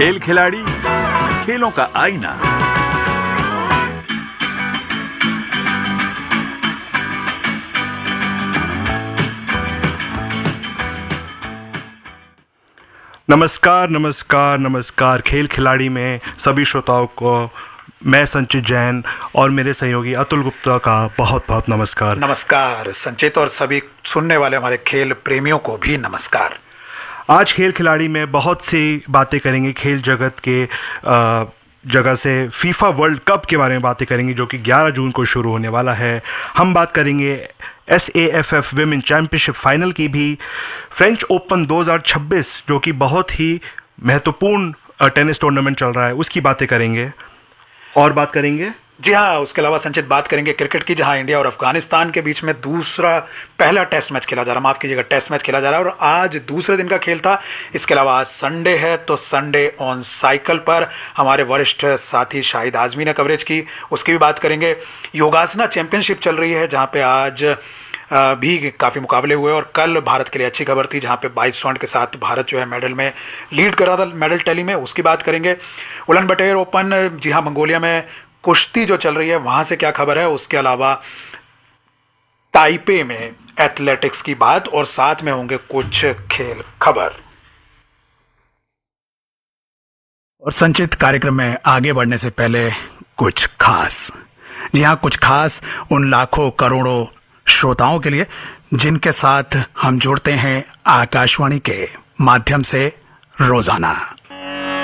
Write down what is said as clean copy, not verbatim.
खेल खिलाड़ी, खेलों का आईना। नमस्कार नमस्कार नमस्कार। खेल खिलाड़ी में सभी श्रोताओं को मैं संचित जैन और मेरे सहयोगी अतुल गुप्ता का बहुत बहुत नमस्कार। नमस्कार संचित, और सभी सुनने वाले हमारे खेल प्रेमियों को भी नमस्कार। आज खेल खिलाड़ी में बहुत सी बातें करेंगे खेल जगत के जगह से। फीफा वर्ल्ड कप के बारे में बातें करेंगे जो कि 11 जून को शुरू होने वाला है। हम बात करेंगे SAFF विमेन चैंपियनशिप फाइनल की भी, फ्रेंच ओपन 2026 जो कि बहुत ही महत्वपूर्ण टेनिस टूर्नामेंट चल रहा है, उसकी बातें करेंगे। और बात करेंगे जी हाँ, उसके अलावा संचित बात करेंगे क्रिकेट की, जहां इंडिया और अफगानिस्तान के बीच में पहला टेस्ट मैच खेला जा रहा, माफ कीजिएगा टेस्ट मैच खेला जा रहा है, और आज दूसरे दिन का खेल था। इसके अलावा आज संडे है, तो संडे ऑन साइकिल पर हमारे वरिष्ठ साथी शाहिद आजमी ने कवरेज की, उसकी भी बात करेंगे। योगासना चैंपियनशिप चल रही है, जहां पे आज भी काफी मुकाबले हुए, और कल भारत के लिए अच्छी खबर थी, जहां पे 22 स्वर्ण के साथ भारत जो है मेडल में लीड कर रहा था, मेडल टैली में, उसकी बात करेंगे। उलन बटेर ओपन, जी हाँ, मंगोलिया में कुश्ती जो चल रही है, वहां से क्या खबर है, उसके अलावा ताइपे में एथलेटिक्स की बात, और साथ में होंगे कुछ खेल खबर। और संचित, कार्यक्रम में आगे बढ़ने से पहले कुछ खास, जी हाँ, कुछ खास उन लाखों करोड़ों श्रोताओं के लिए जिनके साथ हम जुड़ते हैं आकाशवाणी के माध्यम से रोजाना।